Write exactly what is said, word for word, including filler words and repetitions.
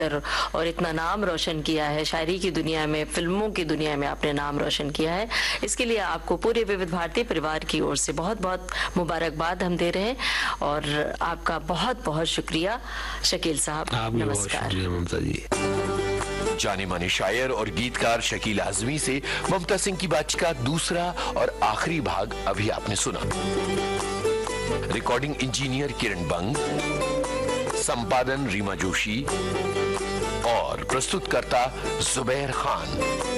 और इतना नाम रोशन किया है शायरी की दुनिया में, फिल्मों की दुनिया में आपने नाम रोशन किया है। इसके लिए आपको पूरे विविध भारती परिवार की ओर से बहुत बहुत मुबारकबाद हम दे रहे हैं और आपका बहुत बहुत शुक्रिया शकील साहब। नमस्कार। ममता जी। जाने माने शायर और गीतकार शकील आजमी से ममता सिंह की बातचीत का दूसरा और आखिरी भाग अभी आपने सुना। रिकॉर्डिंग इंजीनियर किरण बंग, संपादन रीमा जोशी और प्रस्तुतकर्ता जुबैर खान।